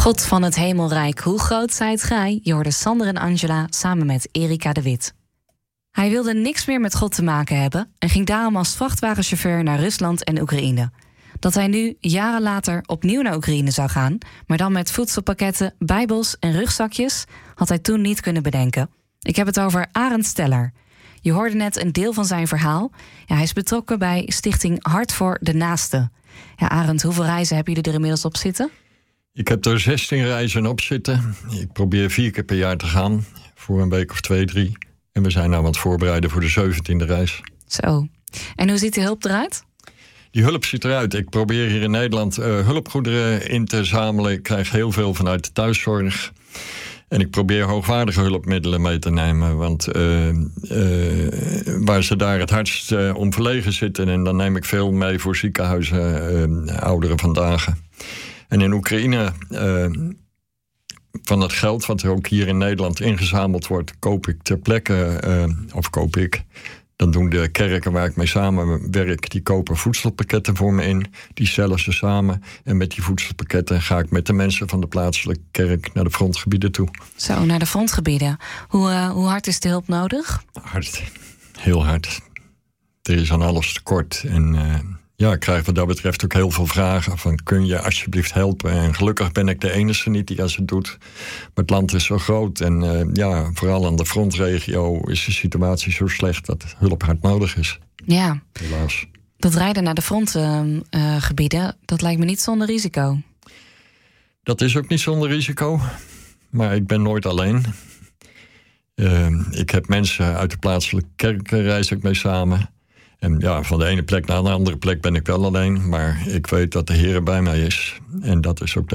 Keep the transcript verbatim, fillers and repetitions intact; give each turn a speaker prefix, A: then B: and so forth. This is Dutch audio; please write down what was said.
A: God van het hemelrijk, hoe groot zijt gij? Je hoorde Sander en Angela samen met Erika de Wit. Hij wilde niks meer met God te maken hebben en ging daarom als vrachtwagenchauffeur naar Rusland en Oekraïne. Dat hij nu, jaren later, opnieuw naar Oekraïne zou gaan, maar dan met voedselpakketten, bijbels en rugzakjes, had hij toen niet kunnen bedenken. Ik heb het over Arend Steller. Je hoorde net een deel van zijn verhaal. Ja, hij is betrokken bij stichting Hart voor de Naaste. Ja, Arend, hoeveel reizen heb je er inmiddels op zitten?
B: Ik heb er zestien reizen op zitten. Ik probeer vier keer per jaar te gaan, voor een week of twee, drie. En we zijn nou aan het voorbereiden voor de zeventiende reis.
A: Zo. En hoe ziet de hulp eruit?
B: Die hulp ziet eruit. Ik probeer hier in Nederland uh, hulpgoederen in te zamelen. Ik krijg heel veel vanuit de thuiszorg. En ik probeer hoogwaardige hulpmiddelen mee te nemen. Want uh, uh, waar ze daar het hardst uh, om verlegen zitten... en dan neem ik veel mee voor ziekenhuizen, uh, ouderen vandaag. En in Oekraïne, uh, van het geld wat er ook hier in Nederland ingezameld wordt... koop ik ter plekke, uh, of koop ik... Dan doen de kerken waar ik mee samenwerk, die kopen voedselpakketten voor me in. Die stellen ze samen. En met die voedselpakketten ga ik met de mensen van de plaatselijke kerk naar de frontgebieden toe.
A: Zo, naar de frontgebieden. Hoe, uh, hoe hard is de hulp nodig?
B: Hard. Heel hard. Er is aan alles tekort. En uh, ja, ik krijg wat dat betreft ook heel veel vragen. Van, kun je alsjeblieft helpen? En gelukkig ben ik de enige niet die als het doet. Maar het land is zo groot. En uh, ja, vooral aan de frontregio is de situatie zo slecht dat hulp hard nodig is.
A: Ja.
B: Helaas.
A: Dat rijden naar de frontgebieden, uh, dat lijkt me niet zonder risico.
B: Dat is ook niet zonder risico. Maar ik ben nooit alleen. Uh, ik heb mensen uit de plaatselijke kerken reis ik mee samen. En ja, van de ene plek naar de andere plek ben ik wel alleen. Maar ik weet dat de Heer bij mij is. En dat is ook de